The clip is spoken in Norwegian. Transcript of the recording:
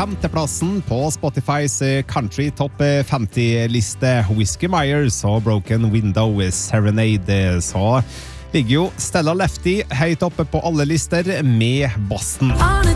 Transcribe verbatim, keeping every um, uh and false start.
femteplassen på Spotifys Country Top femti-liste. Whiskey Myers og Broken Window Serenade. Så ligger jo Stella Lefty høyt oppe på alle lister med bassen.